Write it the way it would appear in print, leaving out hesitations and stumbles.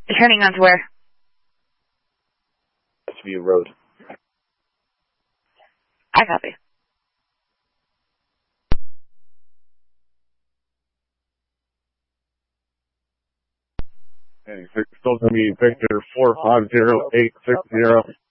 Turning on to where? Westview Road. I copy. Okay, still going to be Victor 450860.